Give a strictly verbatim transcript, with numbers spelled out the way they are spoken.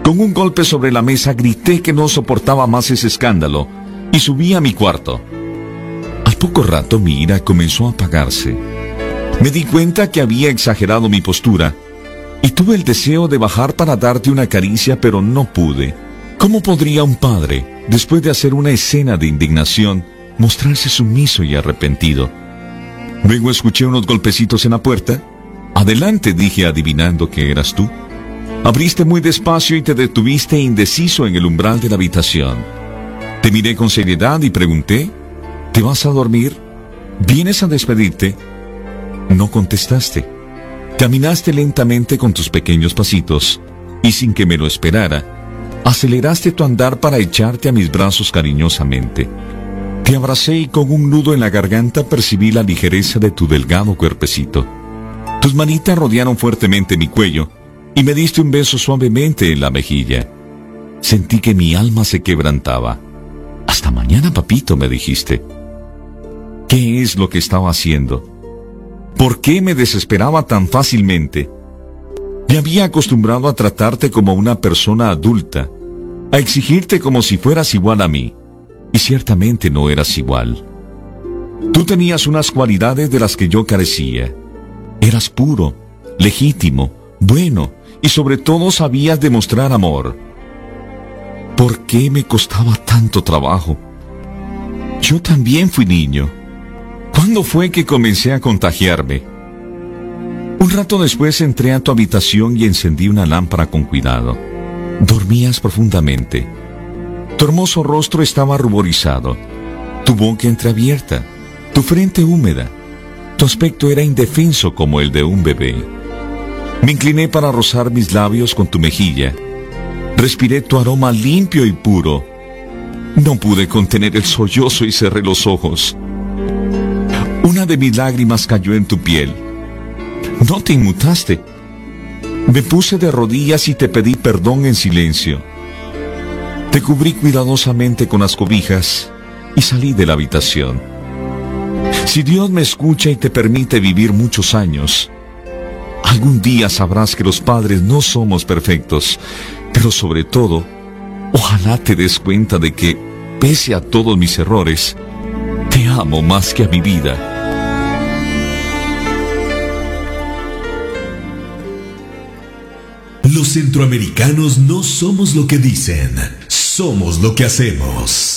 Con un golpe sobre la mesa grité que no soportaba más ese escándalo y subí a mi cuarto. Al poco rato mi ira comenzó a apagarse. Me di cuenta que había exagerado mi postura y tuve el deseo de bajar para darte una caricia, pero no pude. ¿Cómo podría un padre, después de hacer una escena de indignación, mostrarse sumiso y arrepentido? Luego escuché unos golpecitos en la puerta. Adelante, dije, adivinando que eras tú. Abriste muy despacio y te detuviste indeciso en el umbral de la habitación. Te miré con seriedad y pregunté, ¿te vas a dormir? ¿Vienes a despedirte? No contestaste. Caminaste lentamente con tus pequeños pasitos y sin que me lo esperara, aceleraste tu andar para echarte a mis brazos cariñosamente. Te abracé y con un nudo en la garganta percibí la ligereza de tu delgado cuerpecito. Tus manitas rodearon fuertemente mi cuello y me diste un beso suavemente en la mejilla. Sentí que mi alma se quebrantaba. Hasta mañana, papito, me dijiste. ¿Qué es lo que estaba haciendo? ¿Por qué me desesperaba tan fácilmente? Me había acostumbrado a tratarte como una persona adulta, a exigirte como si fueras igual a mí, y ciertamente no eras igual. Tú tenías unas cualidades de las que yo carecía. Eras puro, legítimo, bueno, y sobre todo sabías demostrar amor. ¿Por qué me costaba tanto trabajo? Yo también fui niño. ¿Cuándo fue que comencé a contagiarme? Un rato después entré a tu habitación y encendí una lámpara con cuidado. Dormías profundamente. Tu hermoso rostro estaba ruborizado, tu boca entreabierta, tu frente húmeda. Tu aspecto era indefenso como el de un bebé. Me incliné para rozar mis labios con tu mejilla. Respiré tu aroma limpio y puro. No pude contener el sollozo y cerré los ojos. Una de mis lágrimas cayó en tu piel. No te inmutaste. Me puse de rodillas y te pedí perdón en silencio. Te cubrí cuidadosamente con las cobijas y salí de la habitación. Si Dios me escucha y te permite vivir muchos años, algún día sabrás que los padres no somos perfectos, pero sobre todo, ojalá te des cuenta de que, pese a todos mis errores, te amo más que a mi vida. Los centroamericanos no somos lo que dicen, somos lo que hacemos.